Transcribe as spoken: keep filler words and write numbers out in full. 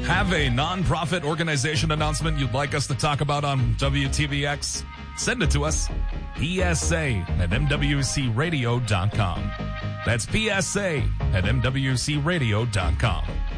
Have a nonprofit organization announcement you'd like us to talk about on W T V X? Send it to us. P S A at M W C radio dot com. That's P S A at M W C radio dot com.